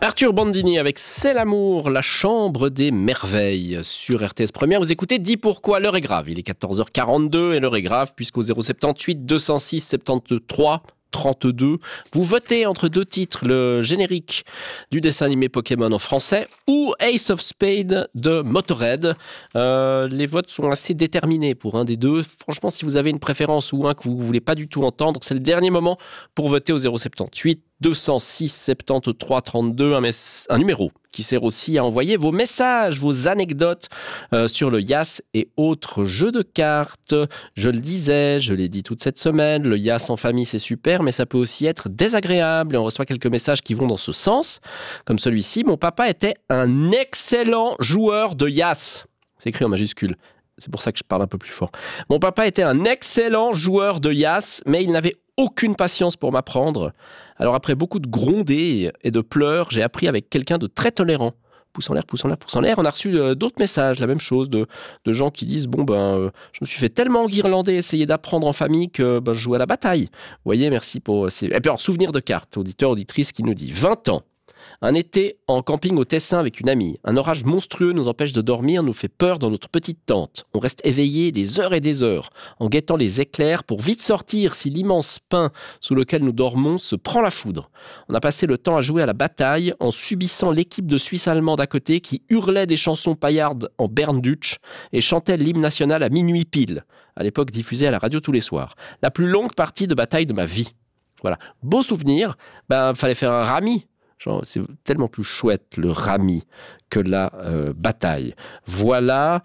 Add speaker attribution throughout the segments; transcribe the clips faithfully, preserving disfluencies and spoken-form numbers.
Speaker 1: Arthur Bandini avec C'est l'amour, la chambre des merveilles sur R T S Première. Vous écoutez Dis pourquoi, l'heure est grave. Il est quatorze heures quarante-deux et l'heure est grave puisqu'au zéro sept huit deux cent six soixante-treize trente-deux, vous votez entre deux titres, le générique du dessin animé Pokémon en français ou Ace of Spades de Motorhead. Euh, les votes sont assez déterminés pour un des deux. Franchement, si vous avez une préférence ou un que vous ne voulez pas du tout entendre, c'est le dernier moment pour voter au zéro sept huit deux cent six soixante-treize trente-deux, un, mes- un numéro qui sert aussi à envoyer vos messages, vos anecdotes euh, sur le Yas et autres jeux de cartes. Je le disais, je l'ai dit toute cette semaine, le Yas en famille c'est super, mais ça peut aussi être désagréable et on reçoit quelques messages qui vont dans ce sens, comme celui-ci. Mon papa était un excellent joueur de Yas. C'est écrit en majuscule. C'est pour ça que je parle un peu plus fort. Mon papa était un excellent joueur de Yas, mais il n'avait aucune patience pour m'apprendre. Alors après beaucoup de grondées et de pleurs, j'ai appris avec quelqu'un de très tolérant. Pouce en l'air, pouce en l'air, pouce en l'air. On a reçu euh, d'autres messages, la même chose, de, de gens qui disent « Bon, ben, euh, je me suis fait tellement enguirlander, essayer d'apprendre en famille que ben, je joue à la bataille. » Vous voyez, merci pour... Ces... Et puis alors, souvenir de carte, auditeur, auditrice qui nous dit « vingt ans. Un été en camping au Tessin avec une amie. Un orage monstrueux nous empêche de dormir, nous fait peur dans notre petite tente. On reste éveillé des heures et des heures, en guettant les éclairs pour vite sortir si l'immense pin sous lequel nous dormons se prend la foudre. On a passé le temps à jouer à la bataille en subissant l'équipe de Suisse allemande à côté qui hurlait des chansons paillardes en Berndeutsch et chantait l'hymne national à minuit pile, à l'époque diffusé à la radio tous les soirs. La plus longue partie de bataille de ma vie. Voilà. Beau souvenir, ben, fallait faire un rami. Genre, c'est tellement plus chouette le rami que la euh, bataille. Voilà.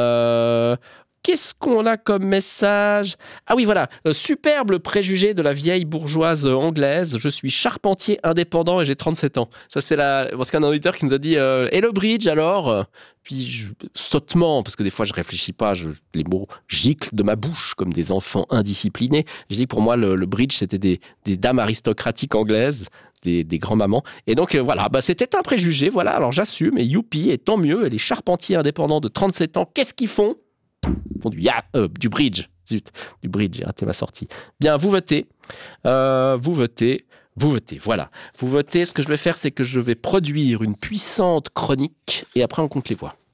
Speaker 1: Euh, qu'est-ce qu'on a comme message ? Ah oui, voilà. Euh, superbe préjugé de la vieille bourgeoise anglaise. Je suis charpentier indépendant et j'ai trente-sept ans. Ça, c'est la... Parce qu'un auditeur qui nous a dit euh, « Et le bridge, alors ?» Puis, je... sautement, parce que des fois, je réfléchis pas, je... les mots giclent de ma bouche comme des enfants indisciplinés. Je dis que pour moi, le, le bridge, c'était des, des dames aristocratiques anglaises. Des, des grands-mamans. Et donc, euh, voilà, bah, c'était un préjugé, voilà, alors j'assume, et youpi, et tant mieux, et les charpentiers indépendants de trente-sept ans, qu'est-ce qu'ils font ? Ils font du, ya, euh, du bridge, zut, du bridge, j'ai raté ma sortie. Bien, vous votez, euh, vous votez, vous votez, voilà. Vous votez, ce que je vais faire, c'est que je vais produire une puissante chronique, et après on compte les voix.